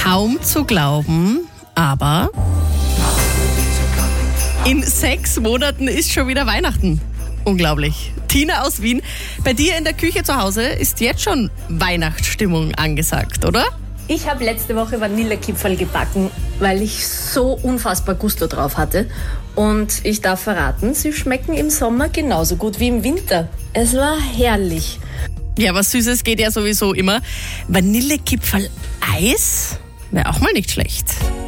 Kaum zu glauben, aber in 6 Monaten ist schon wieder Weihnachten. Unglaublich. Tina aus Wien, bei dir in der Küche zu Hause ist jetzt schon Weihnachtsstimmung angesagt, oder? Ich habe letzte Woche Vanillekipferl gebacken, weil ich so unfassbar Gusto drauf hatte. Und ich darf verraten, sie schmecken im Sommer genauso gut wie im Winter. Es war herrlich. Ja, was Süßes geht ja sowieso immer. Vanillekipferl-Eis wäre auch mal nicht schlecht.